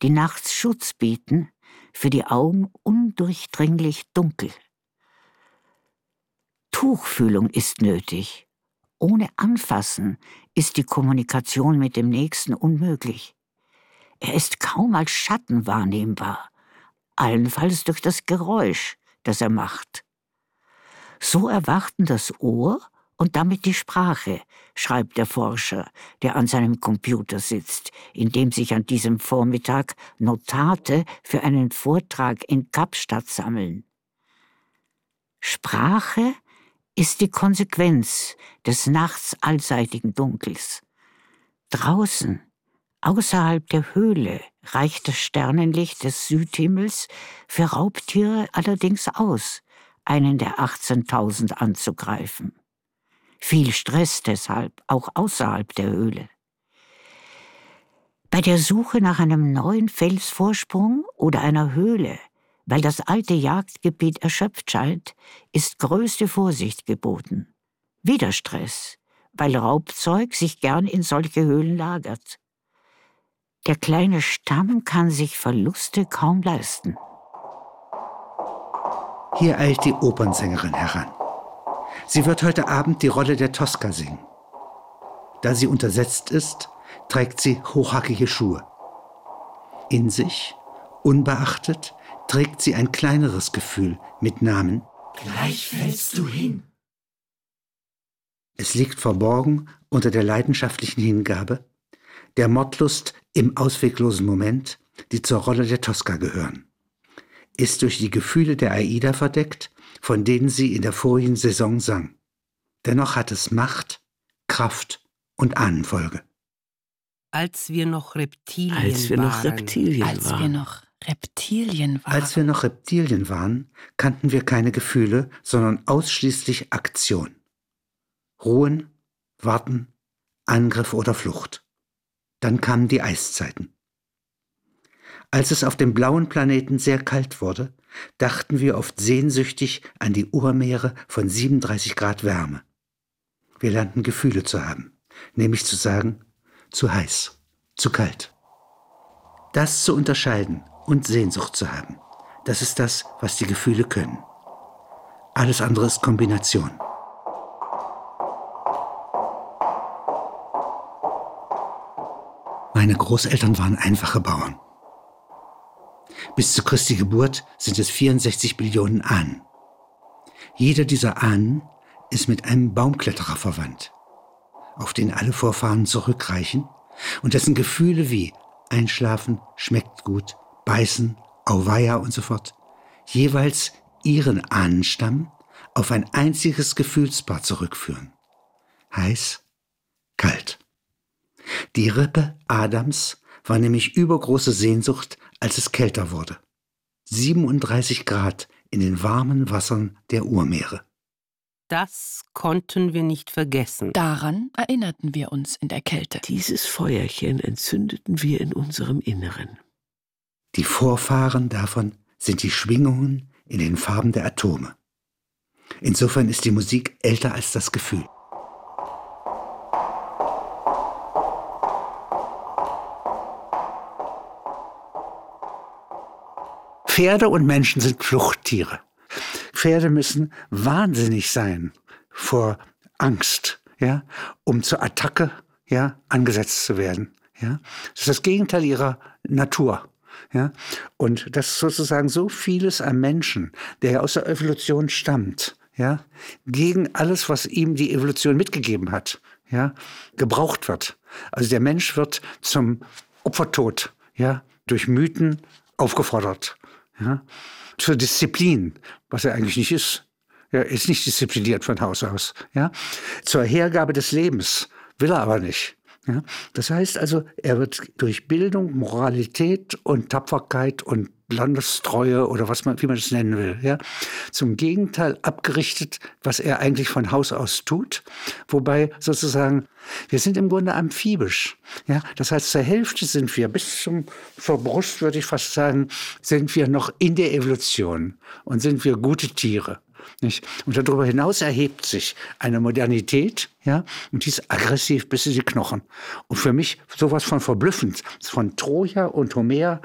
die nachts Schutz bieten, für die Augen undurchdringlich dunkel. Tuchfühlung ist nötig. Ohne Anfassen ist die Kommunikation mit dem Nächsten unmöglich. Er ist kaum als Schatten wahrnehmbar, allenfalls durch das Geräusch, das er macht. So erwachten das Ohr und damit die Sprache, schreibt der Forscher, der an seinem Computer sitzt, in dem sich an diesem Vormittag Notate für einen Vortrag in Kapstadt sammeln. Sprache ist die Konsequenz des nachts allseitigen Dunkels. Draußen, außerhalb der Höhle, reicht das Sternenlicht des Südhimmels für Raubtiere allerdings aus, einen der 18.000 anzugreifen. Viel Stress deshalb, auch außerhalb der Höhle. Bei der Suche nach einem neuen Felsvorsprung oder einer Höhle, weil das alte Jagdgebiet erschöpft scheint, ist größte Vorsicht geboten. Wieder Stress, weil Raubzeug sich gern in solche Höhlen lagert. Der kleine Stamm kann sich Verluste kaum leisten. Hier eilt die Opernsängerin heran. Sie wird heute Abend die Rolle der Tosca singen. Da sie untersetzt ist, trägt sie hochhackige Schuhe. In sich, unbeachtet, trägt sie ein kleineres Gefühl mit Namen Gleich fällst du hin. Es liegt verborgen unter der leidenschaftlichen Hingabe, der Mordlust im ausweglosen Moment, die zur Rolle der Tosca gehören. Ist durch die Gefühle der Aida verdeckt, von denen sie in der vorigen Saison sang. Dennoch hat es Macht, Kraft und Ahnenfolge. Als wir noch Reptilien waren, kannten wir keine Gefühle, sondern ausschließlich Aktion. Ruhen, warten, Angriff oder Flucht. Dann kamen die Eiszeiten. Als es auf dem blauen Planeten sehr kalt wurde, dachten wir oft sehnsüchtig an die Urmeere von 37 Grad Wärme. Wir lernten Gefühle zu haben, nämlich zu sagen, zu heiß, zu kalt. Das zu unterscheiden und Sehnsucht zu haben, das ist das, was die Gefühle können. Alles andere ist Kombination. Meine Großeltern waren einfache Bauern. Bis zu Christi Geburt sind es 64 Billionen Ahnen. Jeder dieser Ahnen ist mit einem Baumkletterer verwandt, auf den alle Vorfahren zurückreichen und dessen Gefühle wie Einschlafen, schmeckt gut, Beißen, Auweia und so fort jeweils ihren Ahnenstamm auf ein einziges Gefühlspaar zurückführen. Heiß, kalt. Die Rippe Adams war nämlich übergroße Sehnsucht, als es kälter wurde. 37 Grad in den warmen Wassern der Urmeere. Das konnten wir nicht vergessen. Daran erinnerten wir uns in der Kälte. Dieses Feuerchen entzündeten wir in unserem Inneren. Die Vorfahren davon sind die Schwingungen in den Farben der Atome. Insofern ist die Musik älter als das Gefühl. Pferde und Menschen sind Fluchttiere. Pferde müssen wahnsinnig sein vor Angst, ja, um zur Attacke, ja, angesetzt zu werden. Ja. Das ist das Gegenteil ihrer Natur. Ja. Und dass sozusagen so vieles am Menschen, der ja aus der Evolution stammt, ja, gegen alles, was ihm die Evolution mitgegeben hat, ja, gebraucht wird. Also der Mensch wird zum Opfertod, ja, durch Mythen aufgefordert. Ja, zur Disziplin, was er eigentlich nicht ist. Er ist nicht diszipliniert von Haus aus. Ja, zur Hergabe des Lebens will er aber nicht. Ja, das heißt also, er wird durch Bildung, Moralität und Tapferkeit und Landestreue oder wie man das nennen will, ja, zum Gegenteil abgerichtet, was er eigentlich von Haus aus tut. Wobei sozusagen, wir sind im Grunde amphibisch. Ja, das heißt, zur Hälfte sind wir, bis zur Brust würde ich fast sagen, sind wir noch in der Evolution und sind wir gute Tiere. Nicht? Und darüber hinaus erhebt sich eine Modernität, ja, und die ist aggressiv bis in die Knochen. Und für mich sowas von verblüffend. Von Troja und Homer